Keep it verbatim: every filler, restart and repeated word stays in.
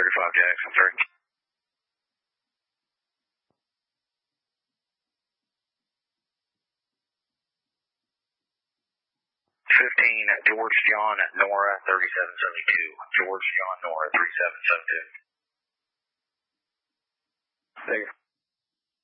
thirty-five Jackson three. fifteen George John Nora thirty-seven seventy-two. George John Nora thirty-seven seventy-two. Thanks.